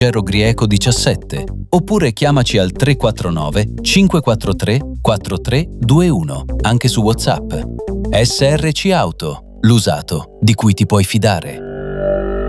Grieco 17 oppure chiamaci al 349 543 4321 anche su WhatsApp. SRC Auto, l'usato di cui ti puoi fidare.